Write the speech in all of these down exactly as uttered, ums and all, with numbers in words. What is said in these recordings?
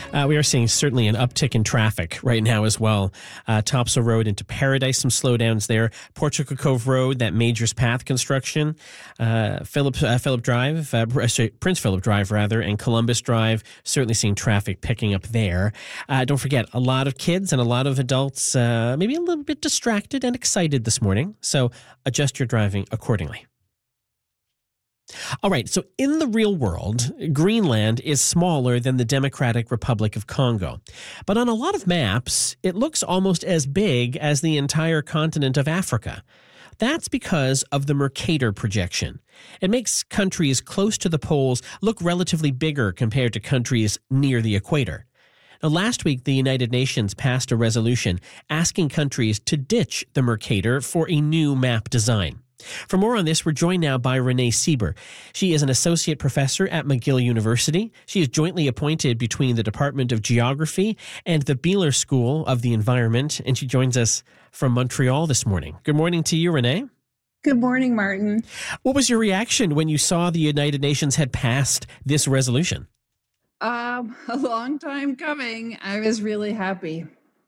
Uh, we are seeing certainly an uptick in traffic right now as well. Uh, Topsail Road into Paradise, some slowdowns there. Portugal Cove Road, that Majors Path construction. Uh, Phillip, uh, Phillip Drive, uh, sorry, Prince Philip Drive rather, and Columbus Drive, certainly seeing traffic picking up there. Uh, don't forget, a lot of kids and a lot of adults uh, maybe a little bit distracted and excited this morning. So adjust your driving accordingly. All right, so in the real world, Greenland is smaller than the Democratic Republic of Congo. But on a lot of maps, it looks almost as big as the entire continent of Africa. That's because of the Mercator projection. It makes countries close to the poles look relatively bigger compared to countries near the equator. Now, last week, the United Nations passed a resolution asking countries to ditch the Mercator for a new map design. For more on this, we're joined now by Renee Sieber. She is an associate professor at McGill University. She is jointly appointed between the Department of Geography and the Beeler School of the Environment, and she joins us from Montreal this morning. Good morning to you, Renee. Good morning, Martin. What was your reaction when you saw the United Nations had passed this resolution? Um, a long time coming. I was really happy.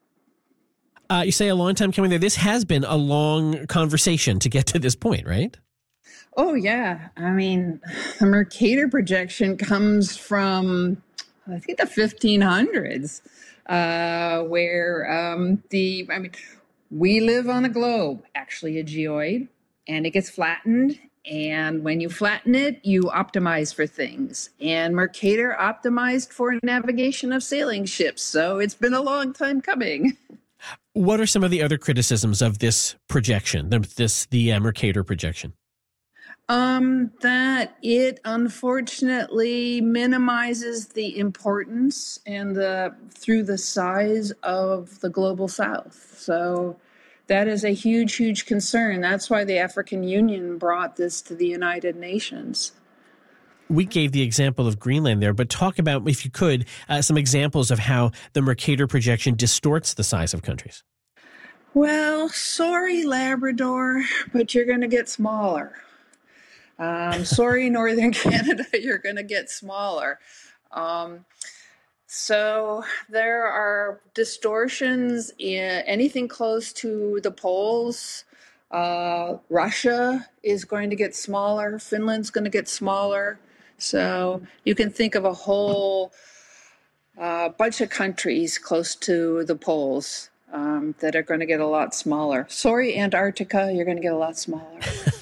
Uh, you say a long time coming there. This has been a long conversation to get to this point, right? Oh, yeah. I mean, the Mercator projection comes from, I think, the fifteen hundreds, uh, where um, the, I mean, we live on a globe, actually a geoid, and it gets flattened. And when you flatten it, you optimize for things. And Mercator optimized for navigation of sailing ships. So it's been a long time coming. What are some of the other criticisms of this projection, this the uh, Mercator projection? Um, that it unfortunately minimizes the importance and the through the size of the global South. So that is a huge, huge concern. That's why the African Union brought this to the United Nations. We gave the example of Greenland there, but talk about, if you could, uh, some examples of how the Mercator projection distorts the size of countries. Well, sorry, Labrador, but you're going to get smaller. Um, sorry, Northern Canada, you're going to get smaller. Um, so there are distortions in anything close to the poles. Uh, Russia is going to get smaller. Finland's going to get smaller. So you can think of a whole uh, bunch of countries close to the poles um, that are going to get a lot smaller. Sorry, Antarctica, you're going to get a lot smaller.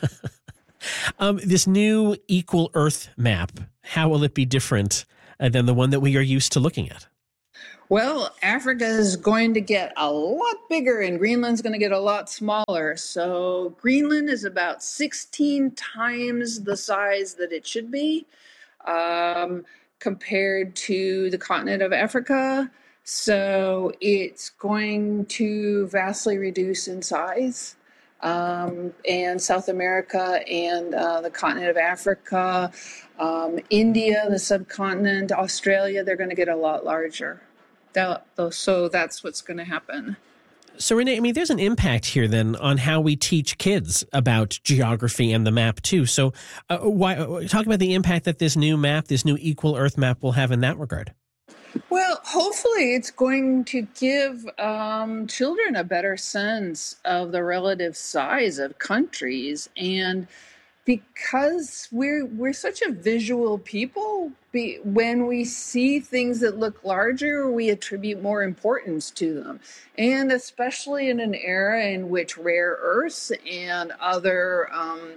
um, this new Equal Earth map, how will it be different uh, than the one that we are used to looking at? Well, Africa is going to get a lot bigger and Greenland's going to get a lot smaller. So Greenland is about sixteen times the size that it should be um, compared to the continent of Africa. So it's going to vastly reduce in size. Um, and South America and uh, the continent of Africa, um, India, the subcontinent, Australia, they're going to get a lot larger. That, so that's what's going to happen. So, Renee, I mean, there's an impact here then on how we teach kids about geography and the map too. So uh, why, talk about the impact that this new map, this new Equal Earth map will have in that regard. Well, hopefully it's going to give um, children a better sense of the relative size of countries. And because we're we're such a visual people, be, when we see things that look larger, we attribute more importance to them. And especially in an era in which rare earths and other um,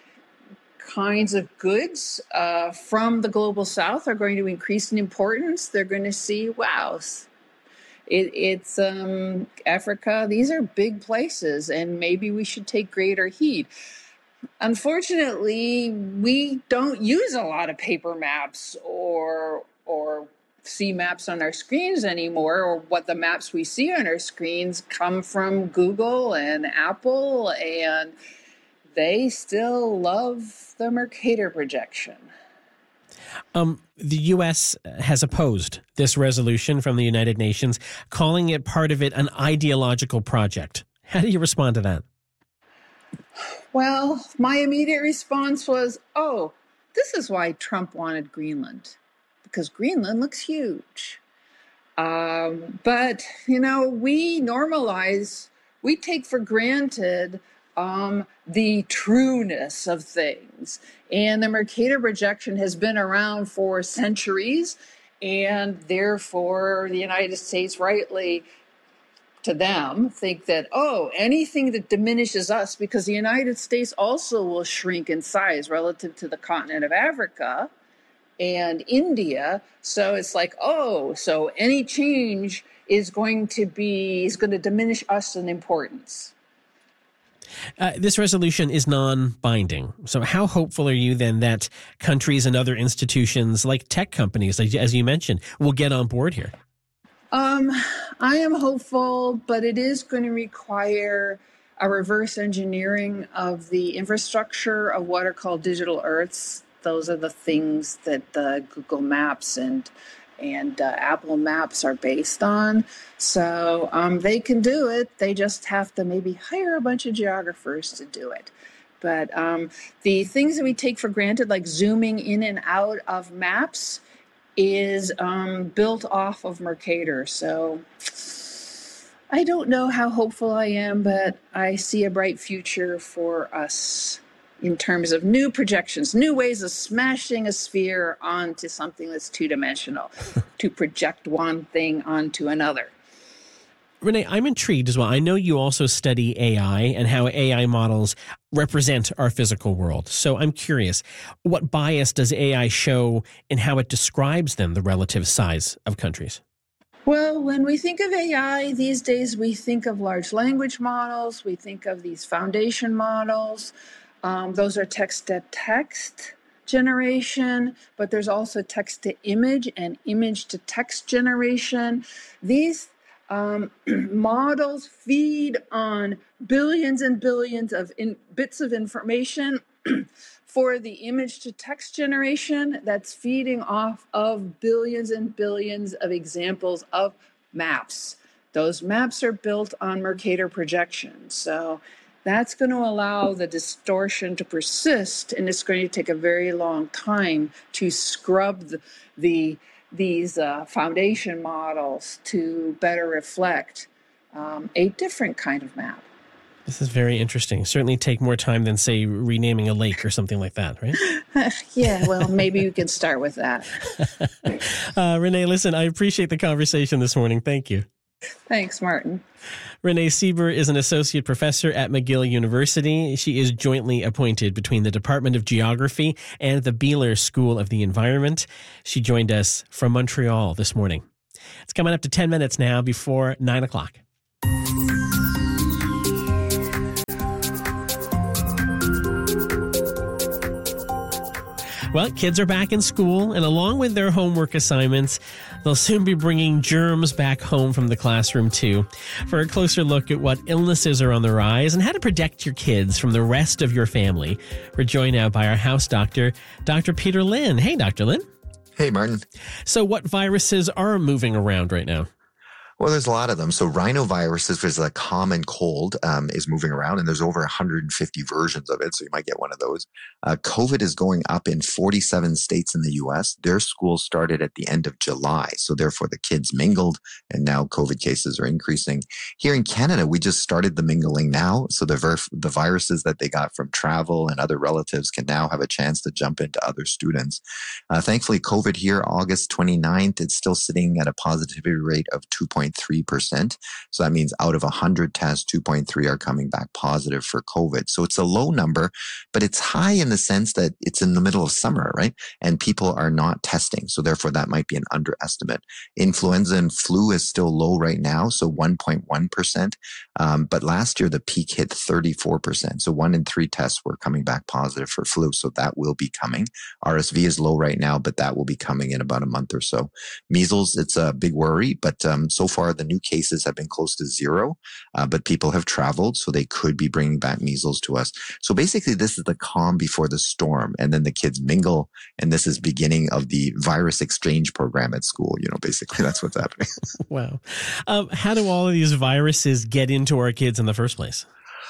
kinds of goods uh, from the global South are going to increase in importance, they're going to see, wow, it, it's um, Africa. These are big places, and maybe we should take greater heed. Unfortunately, we don't use a lot of paper maps or or see maps on our screens anymore, or what the maps we see on our screens come from Google and Apple, and they still love the Mercator projection. Um, the U S has opposed this resolution from the United Nations, calling it part of it an ideological project. How do you respond to that? Well, my immediate response was, oh, this is why Trump wanted Greenland, because Greenland looks huge. Um, but, you know, we normalize, we take for granted um, the trueness of things. And the Mercator projection has been around for centuries. And therefore, the United States rightly to them think that, oh, anything that diminishes us, because the United States also will shrink in size relative to the continent of Africa and India. So it's like, oh, so any change is going to be, is going to diminish us in importance. Uh, this resolution is non-binding. So how hopeful are you then that countries and other institutions like tech companies, as you mentioned, will get on board here? Um, I am hopeful, but it is going to require a reverse engineering of the infrastructure of what are called digital Earths. Those are the things that uh, Google Maps and and uh, Apple Maps are based on. So um, they can do it. They just have to maybe hire a bunch of geographers to do it. But um, the things that we take for granted, like zooming in and out of maps, is um, built off of Mercator. So I don't know how hopeful I am, but I see a bright future for us in terms of new projections, new ways of smashing a sphere onto something that's two-dimensional, to project one thing onto another. Renee, I'm intrigued as well. I know you also study A I and how A I models represent our physical world. So I'm curious, what bias does A I show in how it describes then the relative size of countries? Well, when we think of A I these days, we think of large language models. We think of these foundation models. Um, those are text-to-text generation, but there's also text-to-image and image-to-text generation. These Um, models feed on billions and billions of in, bits of information. For the image to text generation, that's feeding off of billions and billions of examples of maps. Those maps are built on Mercator projections. So that's going to allow the distortion to persist, and it's going to take a very long time to scrub the, the these uh, foundation models to better reflect um, a different kind of map. This is very interesting. Certainly take more time than, say, renaming a lake or something like that, right? Yeah, well, maybe we can start with that. uh, Renee, listen, I appreciate the conversation this morning. Thank you. Thanks, Martin. Renee Sieber is an associate professor at McGill University. She is jointly appointed between the Department of Geography and the Beeler School of the Environment. She joined us from Montreal this morning. It's coming up to ten minutes now before nine o'clock. Well, kids are back in school, and along with their homework assignments, they'll soon be bringing germs back home from the classroom, too. For a closer look at what illnesses are on the rise and how to protect your kids from the rest of your family, we're joined now by our house doctor, Doctor Peter Lin. Hey, Doctor Lin. Hey, Martin. So what viruses are moving around right now? Well, there's a lot of them. So rhinoviruses, which is a common cold, um, is moving around, and there's over one hundred fifty versions of it, so you might get one of those. Uh, COVID is going up in forty-seven states in the U S. Their schools started at the end of July, so therefore the kids mingled, and now COVID cases are increasing. Here in Canada, we just started the mingling now, so the, ver- the viruses that they got from travel and other relatives can now have a chance to jump into other students. Uh, thankfully, COVID here, August twenty-ninth, it's still sitting at a positivity rate of two point three percent. So that means out of one hundred tests, two point three are coming back positive for COVID. So it's a low number, but it's high in the sense that it's in the middle of summer, right? And people are not testing. So therefore, that might be an underestimate. Influenza and flu is still low right now, so one point one percent. Um, but last year, the peak hit thirty-four percent. So one in three tests were coming back positive for flu. So that will be coming. R S V is low right now, but that will be coming in about a month or so. Measles, it's a big worry, but um, so far, the new cases have been close to zero, uh, but people have traveled, so they could be bringing back measles to us. So basically, this is the calm before the storm, and then the kids mingle, and this is beginning of the virus exchange program at school. You know, basically, that's what's happening. Wow. Um, how do all of these viruses get into our kids in the first place?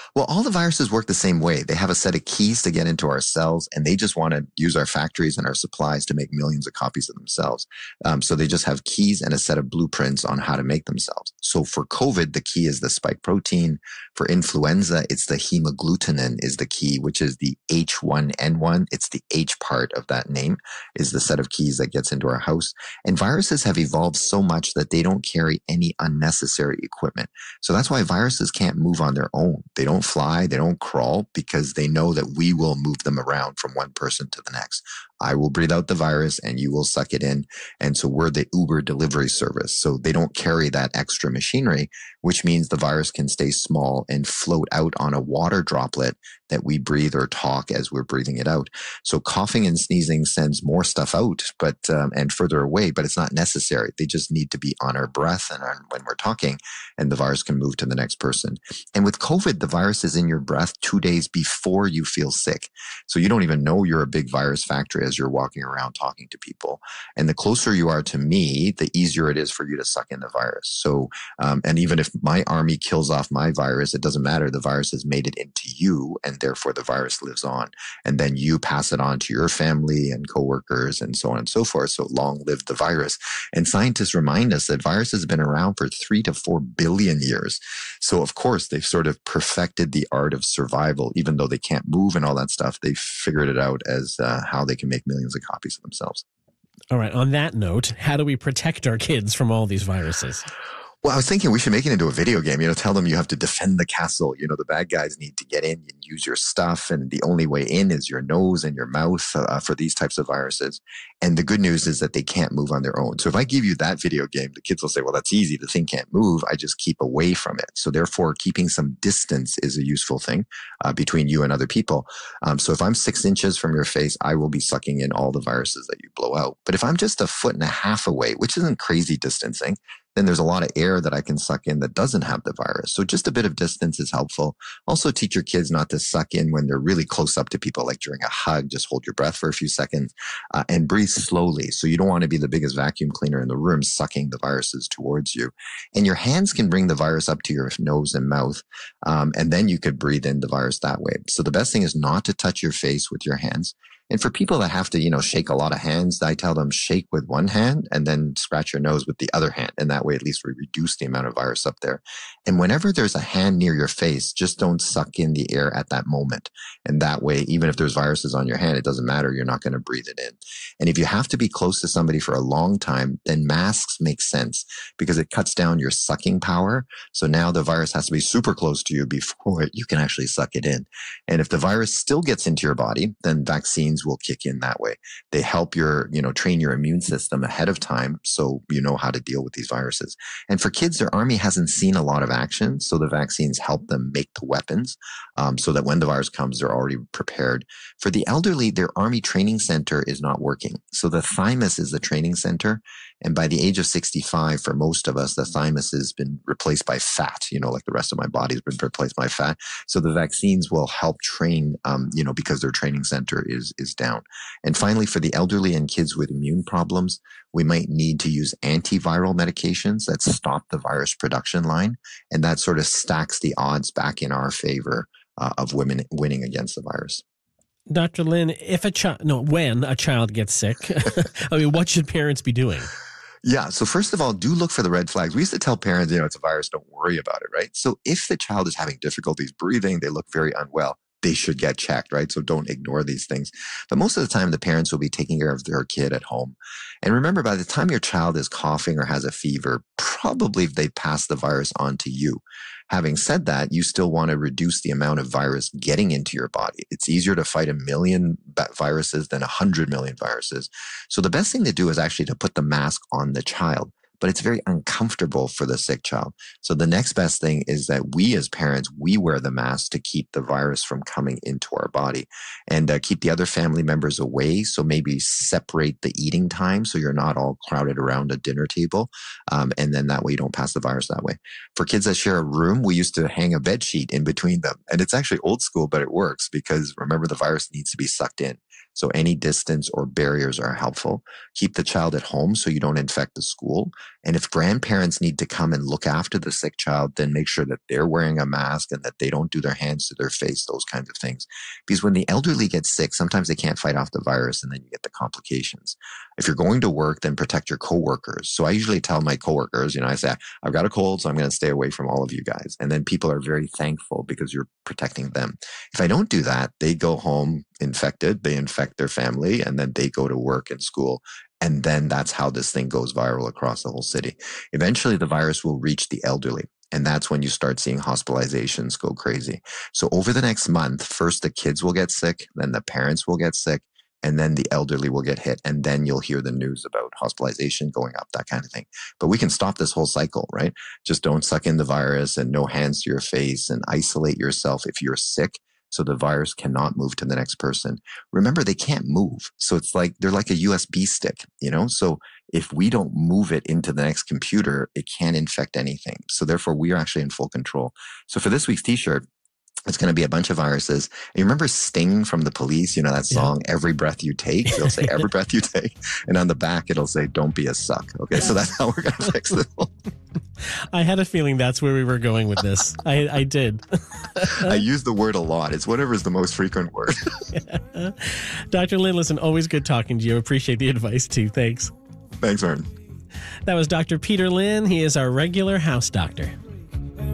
Well, all the viruses work the same way. They have a set of keys to get into our cells, and they just want to use our factories and our supplies to make millions of copies of themselves. Um, so they just have keys and a set of blueprints on how to make themselves. So for COVID, the key is the spike protein. For influenza, it's the hemagglutinin is the key, which is the H one N one. It's the H part of that name is the set of keys that gets into our house. And viruses have evolved so much that they don't carry any unnecessary equipment. So that's why viruses can't move on their own. They don't fly, they don't crawl, because they know that we will move them around from one person to the next. I will breathe out the virus and you will suck it in. And so we're the Uber delivery service. So they don't carry that extra machinery, which means the virus can stay small and float out on a water droplet that we breathe or talk as we're breathing it out. So coughing and sneezing sends more stuff out, but um, and further away, but it's not necessary. They just need to be on our breath and on, when we're talking, and the virus can move to the next person. And with COVID, the virus is in your breath two days before you feel sick. So you don't even know you're a big virus factory as you're walking around talking to people. And the closer you are to me, the easier it is for you to suck in the virus. So, um, and even if my army kills off my virus, it doesn't matter. The virus has made it into you, and therefore the virus lives on. And then you pass it on to your family and coworkers and so on and so forth. So long live the virus. And scientists remind us that viruses have been around for three to four billion years. So of course, they've sort of perfected the art of survival. Even though they can't move and all that stuff, they figured it out as uh, how they can make millions of copies of themselves. All right. On that note, how do we protect our kids from all these viruses? Well, I was thinking we should make it into a video game. You know, tell them you have to defend the castle. You know, the bad guys need to get in and use your stuff. And the only way in is your nose and your mouth uh, for these types of viruses. And the good news is that they can't move on their own. So if I give you that video game, the kids will say, well, that's easy. The thing can't move. I just keep away from it. So therefore, keeping some distance is a useful thing uh, between you and other people. Um, so if I'm six inches from your face, I will be sucking in all the viruses that you blow out. But if I'm just a foot and a half away, which isn't crazy distancing, then there's a lot of air that I can suck in that doesn't have the virus. So just a bit of distance is helpful. Also teach your kids not to suck in when they're really close up to people, like during a hug. Just hold your breath for a few seconds uh, and breathe slowly. So you don't want to be the biggest vacuum cleaner in the room sucking the viruses towards you. And your hands can bring the virus up to your nose and mouth. Um, and then you could breathe in the virus that way. So the best thing is not to touch your face with your hands. And for people that have to, you know, shake a lot of hands, I tell them shake with one hand and then scratch your nose with the other hand. And that way, at least we reduce the amount of virus up there. And whenever there's a hand near your face, just don't suck in the air at that moment. And that way, even if there's viruses on your hand, it doesn't matter. You're not going to breathe it in. And if you have to be close to somebody for a long time, then masks make sense because it cuts down your sucking power. So now the virus has to be super close to you before you can actually suck it in. And if the virus still gets into your body, then vaccines will kick in that way. They help your, you know, train your immune system ahead of time so you know how to deal with these viruses. And for kids, their army hasn't seen a lot of action, so the vaccines help them make the weapons um, so that when the virus comes, they're already prepared. For the elderly, their army training center is not working. So the thymus is the training center. And by the age of sixty-five, for most of us, the thymus has been replaced by fat, you know, like the rest of my body has been replaced by fat. So the vaccines will help train, um, you know, because their training center is, is down. And finally, for the elderly and kids with immune problems, we might need to use antiviral medications that stop the virus production line. And that sort of stacks the odds back in our favor uh, of women winning against the virus. Doctor Lin, if a child, no, when a child gets sick, I mean, what should parents be doing? Yeah. So first of all, do look for the red flags. We used to tell parents, you know, it's a virus, don't worry about it, right? So if the child is having difficulties breathing, they look very unwell, they should get checked, right? So don't ignore these things. But most of the time, the parents will be taking care of their kid at home. And remember, by the time your child is coughing or has a fever, probably they pass the virus on to you. Having said that, you still want to reduce the amount of virus getting into your body. It's easier to fight a million viruses than a hundred million viruses. So the best thing to do is actually to put the mask on the child. But it's very uncomfortable for the sick child. So the next best thing is that we as parents, we wear the mask to keep the virus from coming into our body and uh, keep the other family members away. So maybe separate the eating time so you're not all crowded around a dinner table. Um, and then that way you don't pass the virus that way. For kids that share a room, we used to hang a bed sheet in between them. And it's actually old school, but it works because remember the virus needs to be sucked in. So any distance or barriers are helpful. Keep the child at home so you don't infect the school. And if grandparents need to come and look after the sick child, then make sure that they're wearing a mask and that they don't do their hands to their face, those kinds of things. Because when the elderly get sick, sometimes they can't fight off the virus and then you get the complications. If you're going to work, then protect your coworkers. So I usually tell my coworkers, you know, I say, I've got a cold, so I'm going to stay away from all of you guys. And then people are very thankful because you're protecting them. If I don't do that, they go home infected, they infect their family, and then they go to work and school. And then that's how this thing goes viral across the whole city. Eventually, the virus will reach the elderly. And that's when you start seeing hospitalizations go crazy. So over the next month, first the kids will get sick, then the parents will get sick, and then the elderly will get hit. And then you'll hear the news about hospitalization going up, that kind of thing. But we can stop this whole cycle, right? Just don't suck in the virus and no hands to your face and isolate yourself if you're sick, so the virus cannot move to the next person. Remember, they can't move. So it's like, they're like a U S B stick, you know? So if we don't move it into the next computer, it can't infect anything. So therefore, we are actually in full control. So for this week's t-shirt, it's going to be a bunch of viruses. And you remember Sting from The Police, you know, that song, yeah. Every Breath You Take? It'll say, every breath you take. And on the back, it'll say, don't be a suck. Okay, so that's how we're going to fix this. I had a feeling that's where we were going with this. I, I did. I use the word a lot. It's whatever is the most frequent word. Yeah. Doctor Lin, listen, always good talking to you. Appreciate the advice, too. Thanks. Thanks, Martin. That was Doctor Peter Lin. He is our regular house doctor.